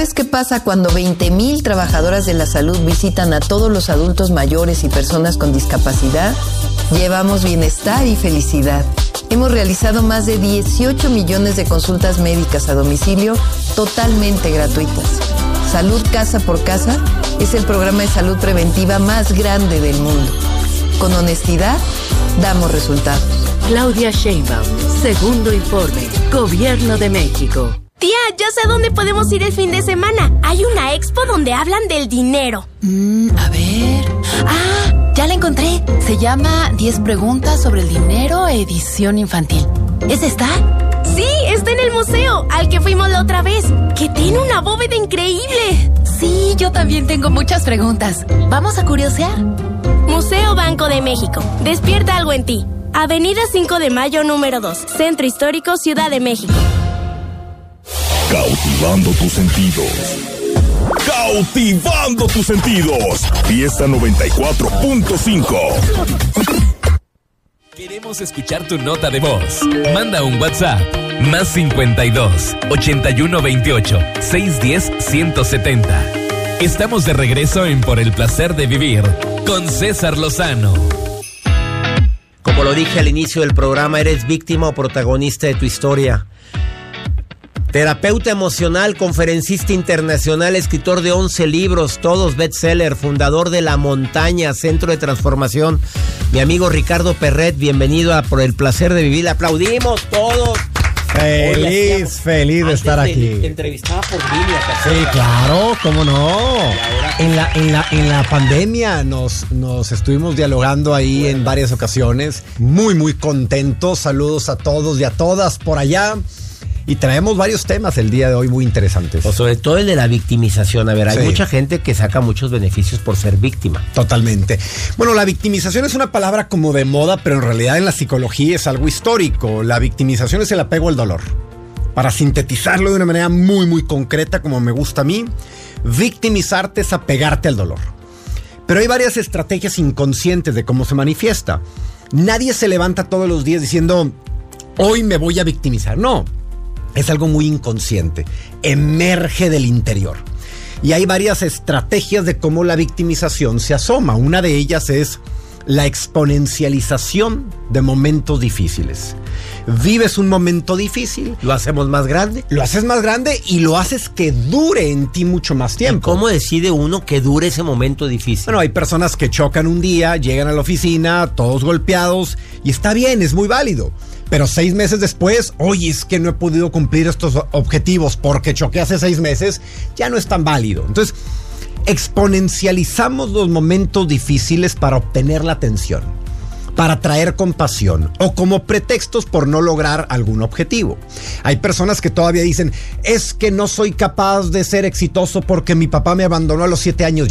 ¿Sabes qué pasa cuando 20,000 trabajadoras de la salud visitan a todos los adultos mayores y personas con discapacidad? Llevamos bienestar y felicidad. Hemos realizado más de 18 millones de consultas médicas a domicilio totalmente gratuitas. Salud Casa por Casa es el programa de salud preventiva más grande del mundo. Con honestidad, damos resultados. Claudia Sheinbaum, segundo informe, Gobierno de México. Tía, ya sé dónde podemos ir el fin de semana. Hay una expo donde hablan del dinero. A ver... ya la encontré. Se llama 10 preguntas sobre el dinero, edición infantil. ¿Esa está? Sí, está en el museo, al que fuimos la otra vez, que tiene una bóveda increíble. Sí, yo también tengo muchas preguntas. ¿Vamos a curiosear? Museo Banco de México. Despierta algo en ti. Avenida 5 de Mayo, número 2. Centro Histórico, Ciudad de México. Cautivando tus sentidos. Cautivando tus sentidos. Fiesta 94.5. Queremos escuchar tu nota de voz. Manda un WhatsApp. Más 52 81 28 610 170. Estamos de regreso en Por el Placer de Vivir con César Lozano. Como lo dije al inicio del programa, eres víctima o protagonista de tu historia. Terapeuta emocional, conferencista internacional, escritor de 11 libros, todos bestseller, fundador de La Montaña, Centro de Transformación. Mi amigo Ricardo Perret, bienvenido a Por el Placer de Vivir. ¡Aplaudimos todos! Feliz de estar aquí. Te entrevistaba por línea. Sí, claro, cómo no. En la pandemia nos estuvimos dialogando ahí en varias ocasiones. Muy contentos. Saludos a todos y a todas por allá. Y traemos varios temas el día de hoy muy interesantes. O sobre todo el de la victimización. A ver, hay Sí. mucha gente que saca muchos beneficios por ser víctima. Totalmente. Bueno, la victimización es una palabra como de moda, pero en realidad en la psicología es algo histórico. La victimización es el apego al dolor. Para sintetizarlo de una manera muy concreta, como me gusta a mí, victimizarte es apegarte al dolor. Pero hay varias estrategias inconscientes de cómo se manifiesta. Nadie se levanta todos los días diciendo, hoy me voy a victimizar. No. Es algo muy inconsciente, emerge del interior. Y hay varias estrategias de cómo la victimización se asoma. Una de ellas es la exponencialización de momentos difíciles. Vives un momento difícil. ¿Lo hacemos más grande? Lo haces más grande y lo haces que dure en ti mucho más tiempo. ¿Cómo decide uno que dure ese momento difícil? Bueno, hay personas que chocan un día, llegan a la oficina, todos golpeados, y está bien, es muy válido. Pero 6 meses después, oye, es que no he podido cumplir estos objetivos porque choqué hace 6 meses, ya no es tan válido. Entonces, exponencializamos los momentos difíciles para obtener la atención, para traer compasión o como pretextos por no lograr algún objetivo. Hay personas que todavía dicen, es que no soy capaz de ser exitoso porque mi papá me abandonó a los 7 años.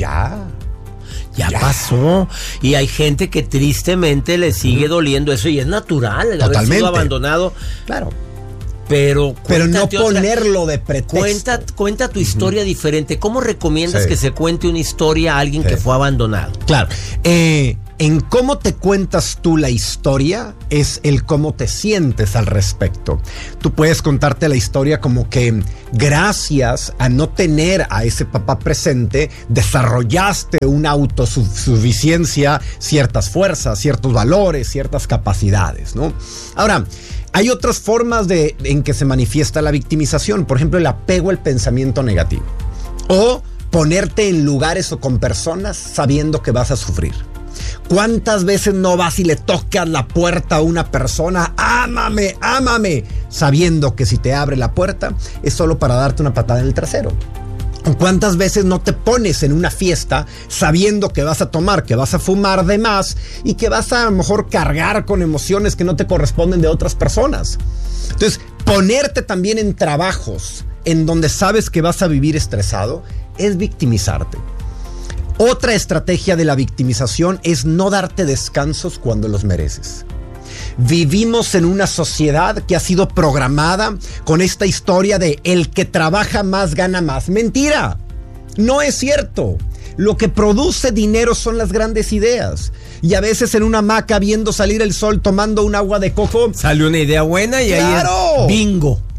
Ya pasó. Y hay gente que tristemente le sigue doliendo eso y es natural el haber sido abandonado. Claro. Pero no ponerlo de pretexto. Cuenta tu historia diferente. ¿Cómo recomiendas que se cuente una historia a alguien que fue abandonado? Claro. En cómo te cuentas tú la historia es el cómo te sientes al respecto. Tú puedes contarte la historia como que gracias a no tener a ese papá presente, desarrollaste una autosuficiencia, ciertas fuerzas, ciertos valores, ciertas capacidades, ¿no? Ahora, hay otras formas en que se manifiesta la victimización. Por ejemplo, el apego al pensamiento negativo. O ponerte en lugares o con personas sabiendo que vas a sufrir. ¿Cuántas veces no vas y le tocas la puerta a una persona? ¡Ámame, ámame! Sabiendo que si te abre la puerta es solo para darte una patada en el trasero. ¿Cuántas veces no te pones en una fiesta sabiendo que vas a tomar, que vas a fumar de más y que vas a lo mejor cargar con emociones que no te corresponden de otras personas? Entonces, ponerte también en trabajos en donde sabes que vas a vivir estresado es victimizarte. Otra estrategia de la victimización es no darte descansos cuando los mereces. Vivimos en una sociedad que ha sido programada con esta historia de el que trabaja más gana más. ¡Mentira! No es cierto. Lo que produce dinero son las grandes ideas. Y a veces en una hamaca viendo salir el sol tomando un agua de coco sale una idea buena y ¡claro! Ahí es bingo.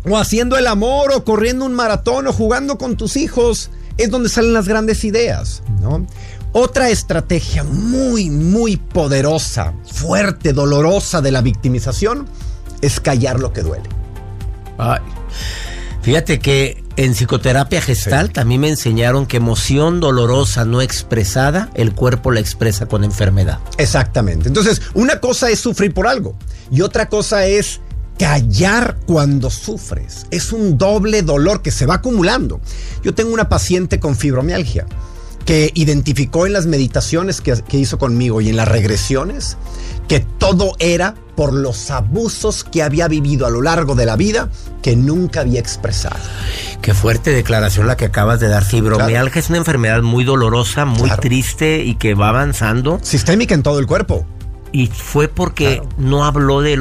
o haciendo el amor, o corriendo un maratón, o jugando con tus hijos, es donde salen las grandes ideas, ¿no? Otra estrategia muy, muy poderosa, fuerte, dolorosa de la victimización es callar lo que duele. Ay, fíjate que en psicoterapia Gestalt a mí me enseñaron que emoción dolorosa no expresada, el cuerpo la expresa con enfermedad. Exactamente. Entonces, una cosa es sufrir por algo y otra cosa es callar cuando sufres. Es un doble dolor que se va acumulando. Yo tengo una paciente con fibromialgia que identificó en las meditaciones que hizo conmigo y en las regresiones que todo era por los abusos que había vivido a lo largo de la vida que nunca había expresado. Qué fuerte declaración la que acabas de dar. Fibromialgia, claro, es una enfermedad muy dolorosa, muy triste y que va avanzando. Sistémica en todo el cuerpo. Y fue porque no habló de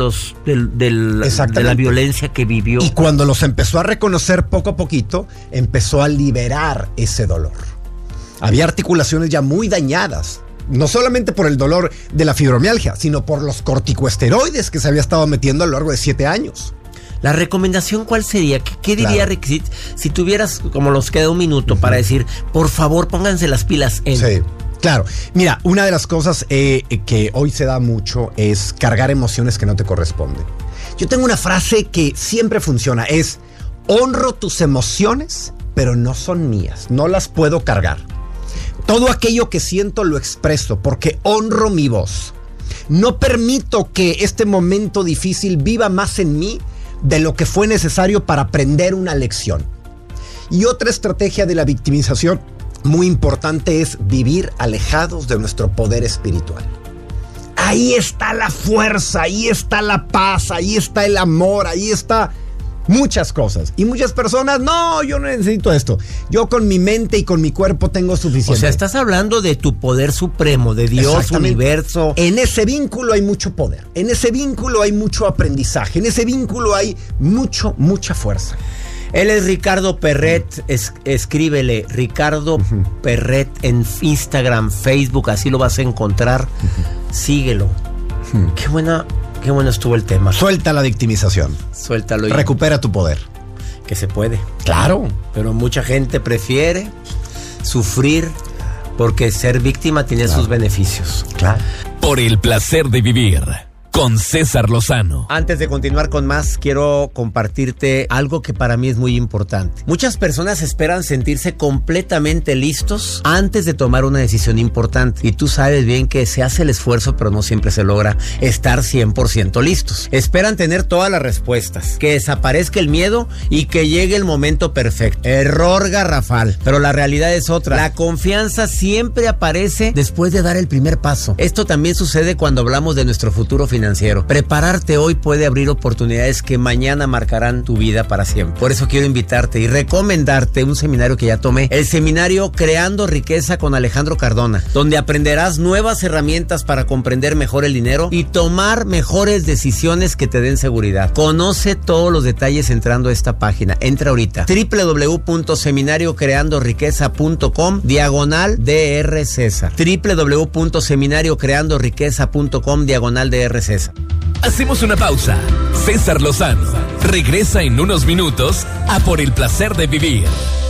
la violencia que vivió. Y cuando los empezó a reconocer poco a poquito, empezó a liberar ese dolor. Había articulaciones ya muy dañadas, no solamente por el dolor de la fibromialgia, sino por los corticosteroides que se había estado metiendo a lo largo de 7 años. ¿La recomendación cuál sería? ¿Qué diría si tuvieras, como nos queda un minuto, para decir, por favor, pónganse las pilas en... Sí. Claro, mira, una de las cosas que hoy se da mucho es cargar emociones que no te corresponden. Yo tengo una frase que siempre funciona, es: honro tus emociones, pero no son mías, no las puedo cargar. Todo aquello que siento lo expreso porque honro mi voz. No permito que este momento difícil viva más en mí de lo que fue necesario para aprender una lección. Y otra estrategia de la victimización muy importante es vivir alejados de nuestro poder espiritual. Ahí está la fuerza, ahí está la paz, ahí está el amor, ahí está muchas cosas. Y muchas personas, no, yo no necesito esto. Yo con mi mente y con mi cuerpo tengo suficiente. O sea, estás hablando de tu poder supremo, de Dios, universo. En ese vínculo hay mucho poder, en ese vínculo hay mucho aprendizaje, en ese vínculo hay mucha fuerza. Él es Ricardo Perret, escríbele Ricardo Perret en Instagram, Facebook, así lo vas a encontrar. Síguelo. Qué bueno estuvo el tema. Suelta la victimización. Suéltalo. Recupera tu poder. Que se puede. Claro. Pero mucha gente prefiere sufrir porque ser víctima tiene sus beneficios. Claro. Por el placer de vivir. Con César Lozano. Antes de continuar con más, quiero compartirte algo que para mí es muy importante. Muchas personas esperan sentirse completamente listos antes de tomar una decisión importante. Y tú sabes bien que se hace el esfuerzo, pero no siempre se logra estar 100% listos. Esperan tener todas las respuestas, que desaparezca el miedo y que llegue el momento perfecto. Error garrafal. Pero la realidad es otra. La confianza siempre aparece después de dar el primer paso. Esto también sucede cuando hablamos de nuestro futuro financiero. Prepararte hoy puede abrir oportunidades que mañana marcarán tu vida para siempre. Por eso quiero invitarte y recomendarte un seminario que ya tomé, el seminario Creando Riqueza con Alejandro Cardona, donde aprenderás nuevas herramientas para comprender mejor el dinero y tomar mejores decisiones que te den seguridad. Conoce todos los detalles entrando a esta página. Entra ahorita, www.seminariocreandoriqueza.com/Dr. César. www.seminariocreandoriqueza.com/Dr. César. Hacemos una pausa. César Lozano regresa en unos minutos a Por el placer de vivir.